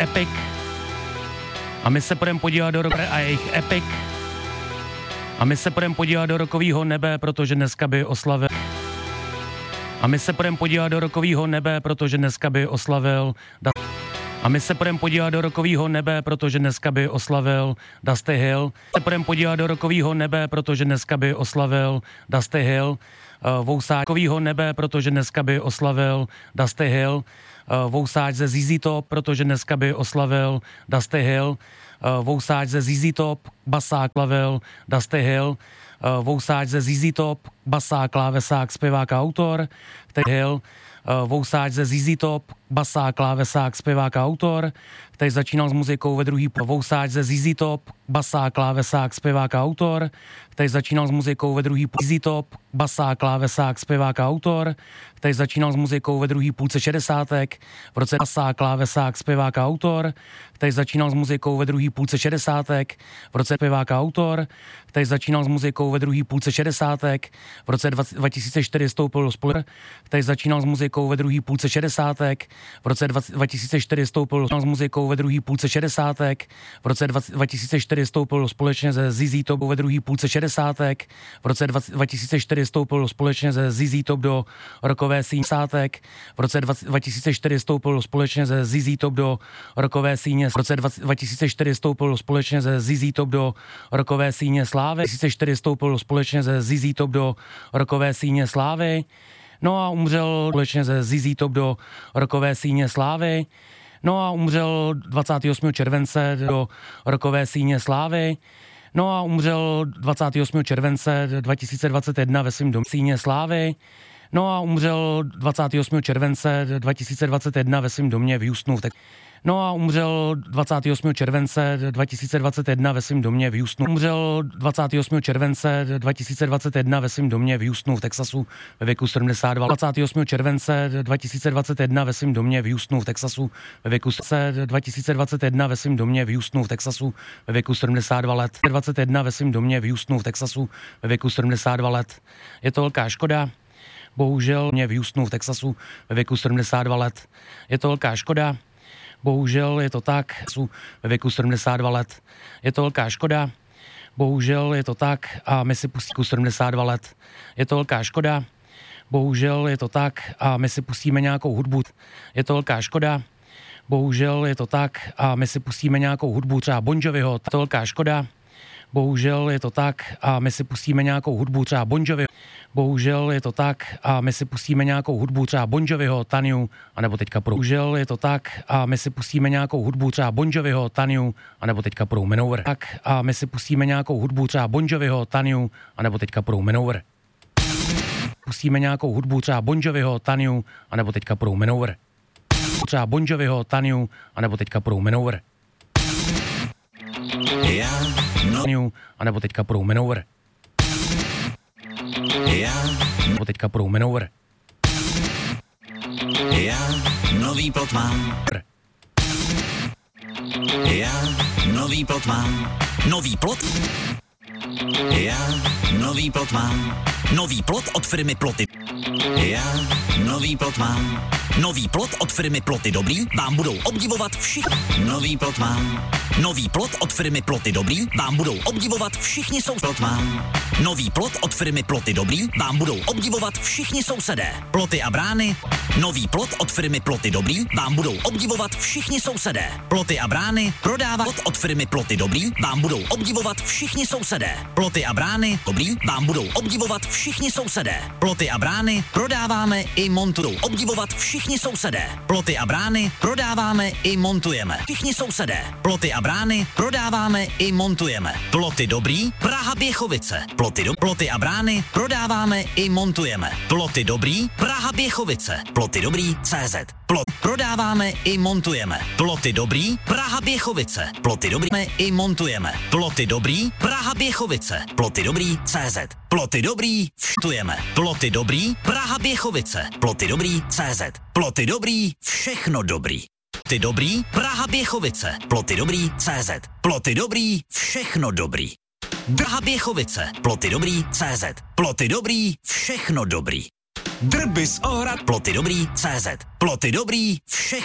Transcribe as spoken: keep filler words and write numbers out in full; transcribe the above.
Epic. A my se půjdeme podívat do roku a jejich Epic. A my se půjdeme podívat do rokového nebe, protože dneska by oslavil. A my se půjdeme podívat do rokového nebe, protože dneska by oslavil. A my se půjdeme podívat do rokového nebe, protože dneska by oslavil Dusty Hill. Se půjdeme podívat do rokového nebe, protože dneska by oslavil Dusty Hill. Uh, Vousáčkovýho nebe, protože dneska by oslavil Dusty Hill. Uh, Vousáč ze Z Z Top, protože dneska by oslavil Dusty Hill. Uh, Vousáč ze Z Z Top, basák, slavil Dusty Hill. Uh, Vousáč ze Z Z Top, basák, klávesák, zpěvák a autor. Který Hill. Uh, Vousáč ze Z Z Top, basák, klávesák, zpěvák a autor, který začínal s muzikou ve druhý po Vousáč ze Z Z Top, basák, klávesák, zpěvák a autor, který začínal s muzikou ve druhý po Z Z Top, basák, klávesák, zpěvák a autor, který začínal s muzikou ve druhý půlce šedesátek, v roce basák, klávesák, zpěvák a autor, který začínal s muzikou ve druhý půlce šedesátek, v roce zpěvák a autor, který začínal s muzikou ve druhý půlce šedesátek, v roce dva tisíce čtyři stoupil do spolu, který začínal s muzikou ve druhý půlce šedesátek, v roce dva tisíce čtyři stoupil s muzikou ve druhý půlce šedesátek, v roce dva tisíce čtyři stoupil společně se Z Z Top ve druhý půlce šedesátek, v roce dva tisíce čtyři stoupil společně se Z Z Top do rokové síně sátek, v roce dva tisíce čtyři stoupil společně se Z Z Top do rokové síně, v roce dva tisíce čtyři stoupil společně se Z Z Top do rokové síně slávy, dva tisíce čtyři stoupil společně se Z Z Top do rokové síně slávy. No a umřel společně se Z Z Top do rokové síně slávy. No a umřel dvacátého osmého července do rokové síně slávy. No a umřel dvacátého osmého července dva tisíce dvacet jedna ve svým domě síně slávy. No a umřel dvacátého osmého července dva tisíce dvacet jedna ve svým domě v Houstonu. Tak No a umřel dvacátého osmého července dva tisíce dvacet jedna ve svém domě v Houstonu. Umřel dvacátého osmého července dva tisíce dvacet jedna ve svém domě v Houstonu v Texasu ve věku sedmdesát dva. dvacátého osmého července dva tisíce dvacet jedna ve svém domě v Houstonu v Texasu ve věku dva tisíce dvacet jedna ve svém domě v Houstonu v Texasu ve věku sedmdesát dva let. dvacet jedna ve svém domě v Houstonu v Texasu ve věku sedmdesát dva let. Je to velká škoda. Bohužel mě v Houstonu v Texasu ve věku sedmdesát dva let. Je to velká škoda. Bohužel je to tak, ve věku sedmdesát dva let. Je to velká škoda. Bohužel je to tak a my si pustíme sedmdesát dva let. Je to velká škoda. Bohužel je to tak a my si pustíme nějakou hudbu. Je to velká škoda. Bohužel je to tak a my si pustíme nějakou hudbu třeba Bon Joviho. Je to velká škoda. Bohužel je to tak a my si pustíme nějakou hudbu třeba Bon Joviho. Bohužel je to tak a my si pustíme nějakou hudbu třeba Bon Joviho, Taniu, anebo teďka pro. Bohužel je to tak a my si pustíme nějakou hudbu třeba Bon Joviho, Taniu, anebo teďka pro Manover. Tak a my si pustíme nějakou hudbu třeba Bon Joviho, Taniu, anebo teďka pro Manover. Pustíme nějakou hudbu třeba Bon Joviho, Taniu, anebo teďka pro Manover. Třeba Bon Joviho, Taniu, anebo teďka pro Manover. Já, no. Anebo teďka pro Manover. Já, Nebo teďka pro Manover. Já, nový plot mám. Já, nový plot mám. Nový plot? Já, nový plot mám. Nový plot od firmy Ploty. Já, nový plot mám. Nový plot od firmy Ploty Dobrý vám budou obdivovat všichni. Nový plot mám. Nový plot od firmy Ploty Dobrý vám budou obdivovat všichni sousedé. Plot mám. Nový plot od firmy Ploty Dobrý vám budou obdivovat všichni sousedé. Ploty a brány. Nový plot od firmy Ploty Dobrý vám budou obdivovat všichni sousedé. Ploty a brány prodává plot od firmy Ploty Dobrý vám budou obdivovat všichni sousedé. Ploty a brány Dobrý vám budou obdivovat všichni sousedé. Ploty a brány prodáváme i montujou obdivovat všichni sousedé. Ploty a brány prodáváme i montujeme. Všichni sousedé. Ploty a brány prodáváme i montujeme. Ploty Dobrý, Praha Běchovice. Ploty, do, ploty a brány prodáváme i montujeme. Ploty Dobrý, Praha Běchovice. Ploty Dobrý, C Z. Plot prodáváme i montujeme. Ploty Dobrý, Praha Běchovice. Ploty Dobrý i montujeme. Ploty Dobrý, Praha Běchovice. Ploty Dobrý, C Z. Ploty Dobrý, vštujeme. Ploty Dobrý, Praha Běchovice. Ploty Dobrý, C Z. Ploty Dobrý, všechno dobrý. Ploty Dobrý, Praha Běchovice. Ploty Dobrý, C Z. Ploty Dobrý, všechno dobrý. Praha Běchovice. Ploty Dobrý, C Z. Ploty Dobrý, všechno dobrý. Drbys Ohrad. Ploty Dobrý, C Z. Ploty Dobrý, všechno